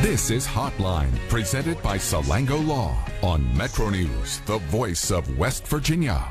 This is Hotline, presented by Salango Law on Metro News, the voice of West Virginia.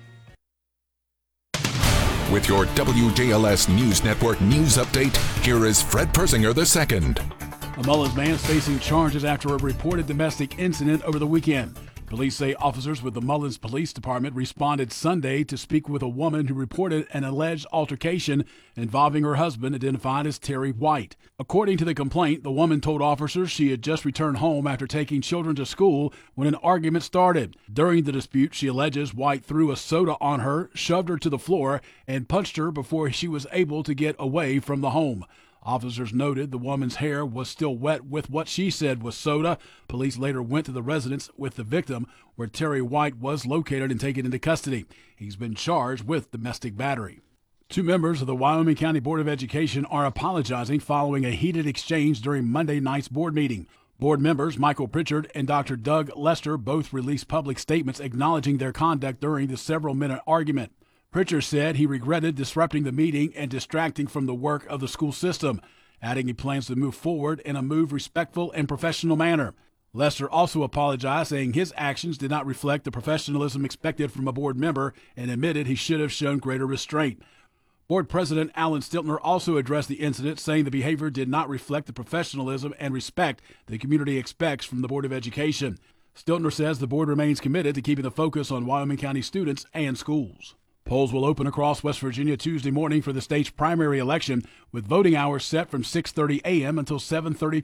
With your WJLS News Network news update, here is Fred Persinger II. A Mullins man is facing charges after a reported domestic incident over the weekend. Police say officers with the Mullins Police Department responded Sunday to speak with a woman who reported an alleged altercation involving her husband, identified as Terry White. According to the complaint, the woman told officers she had just returned home after taking children to school when an argument started. During the dispute, she alleges White threw a soda on her, shoved her to the floor, and punched her before she was able to get away from the home. Officers noted the woman's hair was still wet with what she said was soda. Police later went to the residence with the victim, where Terry White was located and taken into custody. He's been charged with domestic battery. Two members of the Wyoming County Board of Education are apologizing following a heated exchange during Monday night's board meeting. Board members Michael Pritchard and Dr. Doug Lester both released public statements acknowledging their conduct during the several-minute argument. Pritchard said he regretted disrupting the meeting and distracting from the work of the school system, adding he plans to move forward in a respectful and professional manner. Lester also apologized, saying his actions did not reflect the professionalism expected from a board member and admitted he should have shown greater restraint. Board President Alan Stiltner also addressed the incident, saying the behavior did not reflect the professionalism and respect the community expects from the Board of Education. Stiltner says the board remains committed to keeping the focus on Wyoming County students and schools. Polls will open across West Virginia Tuesday morning for the state's primary election, with voting hours set from 6:30 a.m. until 7:30